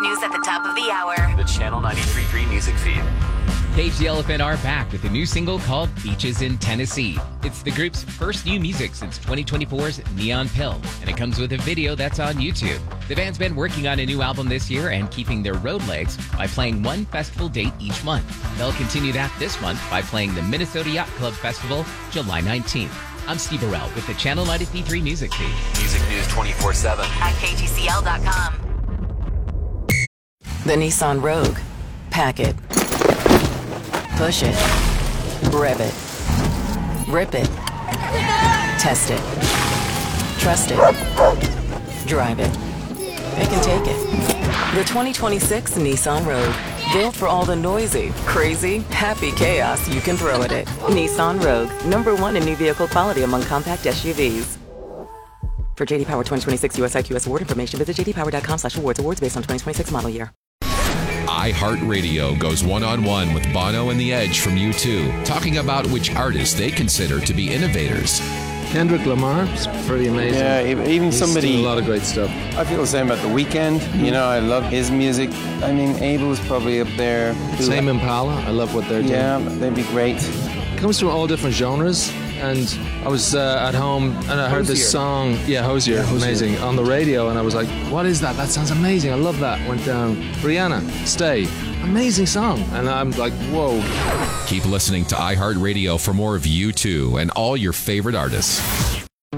News at the top of the hour. The Channel 93.3 music feed. Cage the Elephant are back with a new single called Beaches in Tennessee. It's the group's first new music since 2024's Neon Pill, and it comes with a video that's on YouTube. The band's been working on a new album this year and keeping their road legs by playing one festival date each month. They'll continue that this month by playing the Minnesota Yacht Club Festival July 19th. I'm Steve Burrell with the Channel 93.3 music feed. Music news 24/7 at KGCL.com. The Nissan Rogue. Pack it. Push it. Rev it. Rip it. Test it. Trust it. Drive it. It can take it. The 2026 Nissan Rogue. Built for all the noisy, crazy, happy chaos you can throw at it. Nissan Rogue. #1 in new vehicle quality among compact SUVs. For JD Power 2026 US IQS award information, visit jdpower.com/awards. Awards based on 2026 model year. iHeartRadio goes one-on-one with Bono and The Edge from U2, talking about which artists they consider to be innovators. Kendrick Lamar is pretty amazing. Yeah, even He's somebody... doing a lot of great stuff. I feel the same about The Weeknd. You know, I love his music. I mean, Abel's probably up there. Same Impala. I love what they're doing. Yeah, they'd be great. It comes from all different genres. And I was at home and I heard this song, Hosier, amazing, on the radio, and I was like, what is that? That sounds amazing. I love that. Went down, Rihanna, Stay. Amazing song. And I'm like, whoa. Keep listening to iHeartRadio for more of U2 and all your favorite artists.